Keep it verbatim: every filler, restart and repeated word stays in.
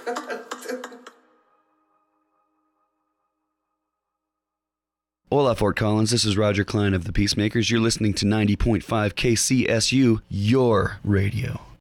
Hola, Fort Collins. This is Roger Klein of the Peacemakers. You're listening to ninety point five K C S U, your radio.